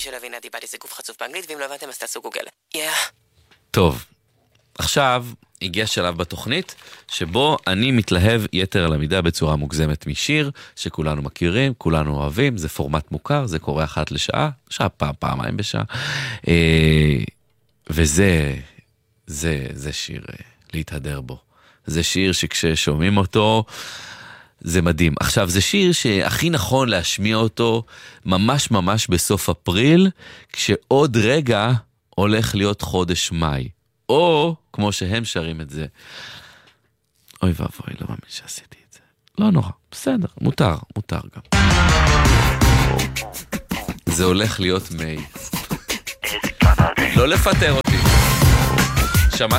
בשביל להבין אדיבדי זה גוף חצוף באנגלית, ואם לא הבנתם אז תעשו גוגל. טוב, עכשיו הגיע שלב בתוכנית שבו אני מתלהב יתר על המידה בצורה מוגזמת משיר שכולנו מכירים, כולנו אוהבים, זה פורמט מוכר, זה קורה אחת לשעה, שעה פעמיים בשעה, וזה שיר להתהדר בו. זה שיר שכששומעים אותו זה מדהים. עכשיו, זה שיר שהכי נכון להשמיע אותו ממש ממש בסוף אפריל, כשעוד רגע הולך להיות חודש מאי. או, כמו שהם שרים את זה, אוי ואבוי, לא מאמין שעשיתי את זה. לא נורא, בסדר, מותר גם. זה הולך להיות מאי. לא לפטר